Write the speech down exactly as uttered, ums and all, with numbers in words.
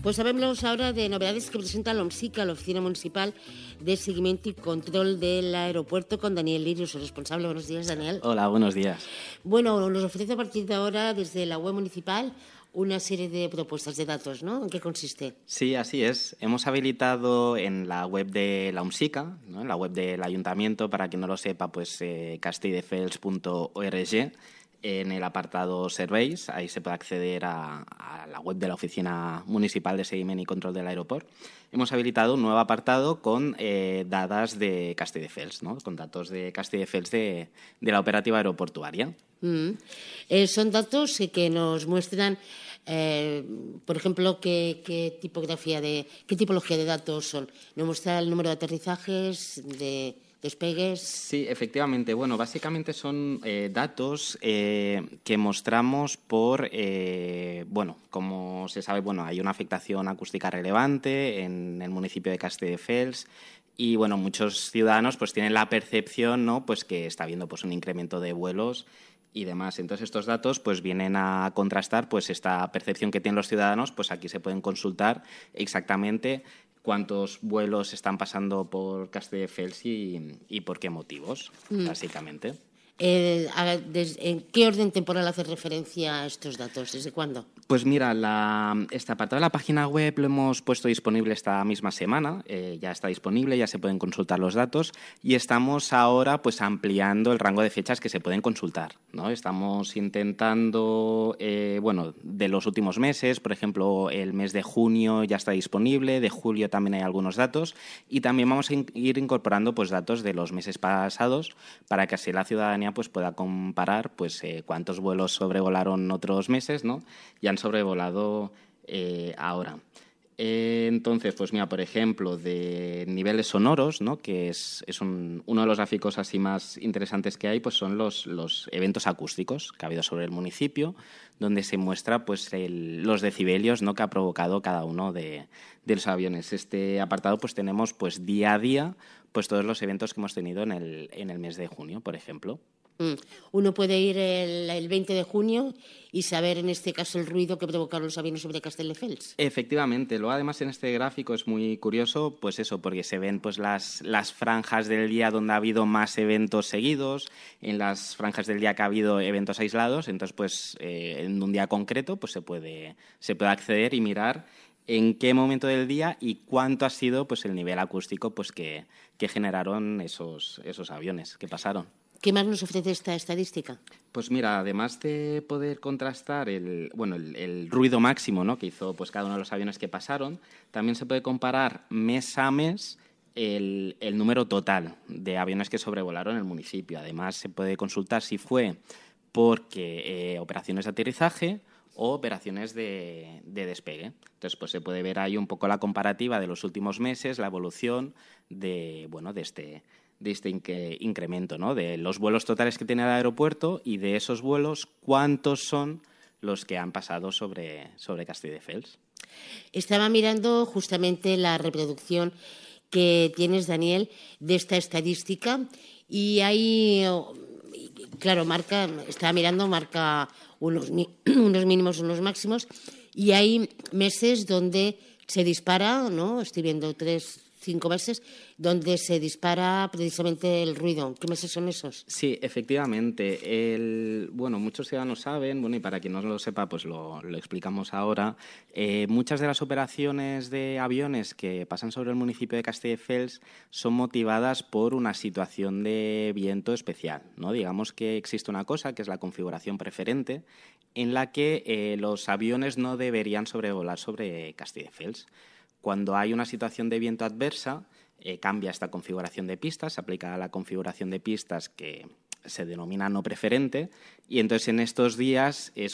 Pues hablemos ahora de novedades que presenta la OMSICA, la Oficina Municipal de Seguimiento y Control del Aeropuerto, con Daniel Lirio, su responsable. Buenos días, Daniel. Hola, buenos días. Bueno, nos ofrece a partir de ahora, desde la web municipal, una serie de propuestas de datos, ¿no? ¿En qué consiste? Sí, así es. Hemos habilitado en la web de la OMSICA, ¿no?, en la web del Ayuntamiento, para quien no lo sepa, pues eh, castelldefels punto org, en el apartado Serveis. Ahí se puede acceder a, a la web de la Oficina Municipal de Seguimiento y Control del Aeropuerto. Hemos habilitado un nuevo apartado con eh, dadas de Castelldefels, ¿no?, con datos de Castelldefels de, de la operativa aeroportuaria. Mm. Eh, son datos que nos muestran, eh, por ejemplo, qué, qué tipografía de, qué tipología de datos son. Nos muestra el número de aterrizajes, de despegues. Sí, efectivamente. Bueno, básicamente son eh, datos eh, que mostramos por, eh, bueno, como se sabe, bueno, hay una afectación acústica relevante en el municipio de Castelldefels. Y bueno, muchos ciudadanos pues tienen la percepción, ¿no?, pues que está habiendo pues un incremento de vuelos y demás. Entonces, estos datos pues vienen a contrastar pues esta percepción que tienen los ciudadanos. Pues aquí se pueden consultar exactamente cuántos vuelos están pasando por Castelldefels y, y por qué motivos, mm. básicamente. Eh, ¿En qué orden temporal hace referencia a estos datos? ¿Desde cuándo? Pues mira, la, este apartado de la página web lo hemos puesto disponible esta misma semana. Eh, ya está disponible, ya se pueden consultar los datos y estamos ahora pues ampliando el rango de fechas que se pueden consultar, ¿no? Estamos intentando, eh, bueno, de los últimos meses, por ejemplo, el mes de junio ya está disponible, de julio también hay algunos datos y también vamos a in- ir incorporando pues datos de los meses pasados para que así la ciudadanía pues pueda comparar pues eh, cuántos vuelos sobrevolaron otros meses, ¿no?, y han sobrevolado eh, ahora. Eh, entonces, pues mira, por ejemplo, de niveles sonoros, ¿no?, que es, es un, uno de los gráficos así más interesantes que hay, pues son los, los eventos acústicos que ha habido sobre el municipio, donde se muestra pues el, los decibelios, ¿no?, que ha provocado cada uno de, de los aviones. Este apartado pues tenemos pues día a día pues todos los eventos que hemos tenido en el, en el mes de junio, por ejemplo. Uno puede ir el, el veinte de junio y saber, en este caso, el ruido que provocaron los aviones sobre Castelldefels. Efectivamente. Luego, además, en este gráfico es muy curioso, pues eso, porque se ven pues las, las franjas del día donde ha habido más eventos seguidos, en las franjas del día que ha habido eventos aislados. Entonces, pues eh, en un día concreto pues se puede, se puede acceder y mirar en qué momento del día y cuánto ha sido pues el nivel acústico pues que, que generaron esos, esos aviones que pasaron. ¿Qué más nos ofrece esta estadística? Pues mira, además de poder contrastar el, bueno, el, el ruido máximo, ¿no?, que hizo pues cada uno de los aviones que pasaron, también se puede comparar mes a mes el, el número total de aviones que sobrevolaron el municipio. Además, se puede consultar si fue porque eh, operaciones de aterrizaje o operaciones de, de despegue. Entonces, pues se puede ver ahí un poco la comparativa de los últimos meses, la evolución de, bueno, de este de este inque, incremento, ¿no?, de los vuelos totales que tiene el aeropuerto y de esos vuelos, cuántos son los que han pasado sobre, sobre Castelldefels. Estaba mirando justamente la reproducción que tienes, Daniel, de esta estadística y ahí, claro, marca, estaba mirando, marca unos, unos mínimos, unos máximos y hay meses donde se dispara, ¿no? Estoy viendo tres, cinco meses, donde se dispara precisamente el ruido. ¿Qué meses son esos? Sí, efectivamente. El, bueno, muchos ciudadanos saben, bueno, y para quien no lo sepa, pues lo, lo explicamos ahora. Eh, muchas de las operaciones de aviones que pasan sobre el municipio de Castelldefels son motivadas por una situación de viento especial, ¿no? Digamos que existe una cosa que es la configuración preferente, en la que eh, los aviones no deberían sobrevolar sobre Castelldefels. Cuando hay una situación de viento adversa, eh, cambia esta configuración de pistas, se aplica a la configuración de pistas que se denomina no preferente y entonces en estos días es